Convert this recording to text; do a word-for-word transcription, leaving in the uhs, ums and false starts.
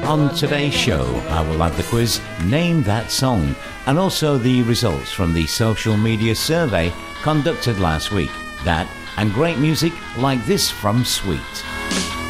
On today's show, I will have the quiz Name That Song and also the results from the social media survey conducted last week. That and great music like this from Sweet.